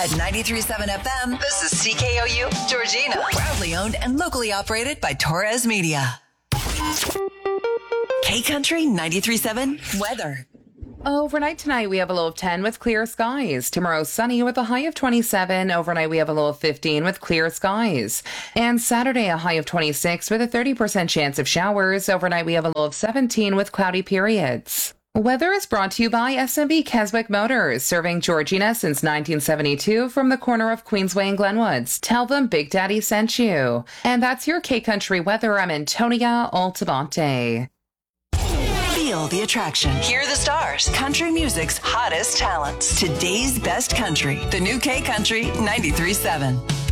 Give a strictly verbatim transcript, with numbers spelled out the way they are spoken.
At ninety-three point seven F M, this is C K O U, Georgina. Proudly owned and locally operated by Torres Media. K-Country ninety-three point seven weather. Overnight tonight, we have a low of ten with clear skies. Tomorrow, sunny with a high of twenty-seven. Overnight, we have a low of fifteen with clear skies. And Saturday, a high of twenty-six with a thirty percent chance of showers. Overnight, we have a low of seventeen with cloudy periods. Weather is brought to you by S M B Keswick Motors, serving Georgina since nineteen seventy-two from the corner of Queensway and Glenwoods. Tell them Big Daddy sent you. And that's your K-Country weather. I'm Antonia Altamonte. Feel the attraction. Hear the stars. Country music's hottest talents. Today's best country. The new K-Country ninety-three point seven.